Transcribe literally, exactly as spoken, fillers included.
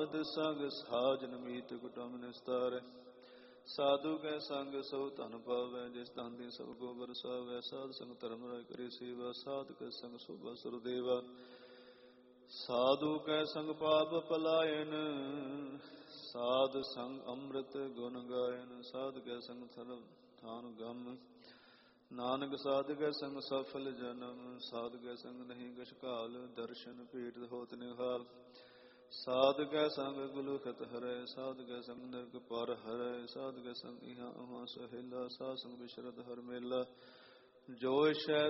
ਸਾਧ ਸੰਗ ਸਾਜਨ ਮੀਤ ਕੁਟੁੰਬ ਨਿਸਤਾਰੈ। ਸਾਧੂ ਕੈ ਸੰਗ ਸੋ ਧਨ ਪਾਵੈ। ਜਿਸ ਧਨ ਦੀ ਸਭ ਕੋ ਬਰਸਾਵੈ। ਸਾਧ ਸੰਗ ਧਰਮ ਰਾਇ ਕਰੀ ਸੇਵਾ। ਸਾਧ ਕੈ ਸੰਗ ਸੋਭਾ ਸੁਰਦੇਵਾ। ਸਾਧੂ ਕੈ ਸੰਗ ਪਾਪ ਪਲਾਇਨ। ਸਾਧ ਸੰਗ ਅੰਮ੍ਰਿਤ ਗੁਣ ਗਾਇਨ। ਸਾਧ ਕੈ ਸੰਗ ਧਰਮ ਥਾਨ ਗਮ। ਨਾਨਕ ਸਾਧ ਕੈ ਸੰਗ ਸਫਲ ਜਨਮ। ਸਾਧ ਕੈ ਸੰਗ ਨਹੀਂ ਕਛ ਕਾਲ। ਦਰਸ਼ਨ ਭੇਟ ਹੋਤ ਨਿਹਾਲ। ਸਾਧ ਕੈ ਸੰਗ ਗੁਲਖਤ ਹਰੈ। ਸਾਧ ਕੈ ਸੰਗ ਨਰਕ ਪਰ ਹਰੈ। ਸਾਧ ਕੈ ਸੰਗ ਇਹਾਂ ਉਹਾਂ ਸਹੇਲਾ। ਸਾਧ ਸੰਗ ਬਿਸ਼ਰਤ ਹਰ ਮੇਲਾ। ਜੋ ਇਛੈ